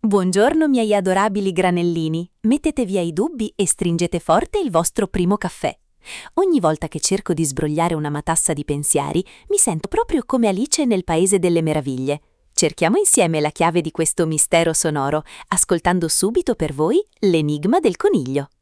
Buongiorno miei adorabili granellini, mettete via i dubbi e stringete forte il vostro primo caffè. Ogni volta che cerco di sbrogliare una matassa di pensieri, mi sento proprio come Alice nel Paese delle Meraviglie. Cerchiamo insieme la chiave di questo mistero sonoro, ascoltando subito per voi l'enigma del coniglio.